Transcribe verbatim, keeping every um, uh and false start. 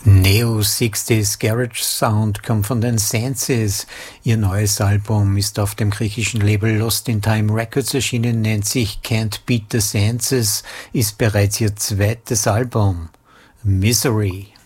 Neo-Sixties Garage Sound kommt von den Senses. Ihr neues Album ist auf dem griechischen Label Lost in Time Records erschienen, nennt sich Can't Beat the Senses, ist bereits ihr zweites Album. Misery.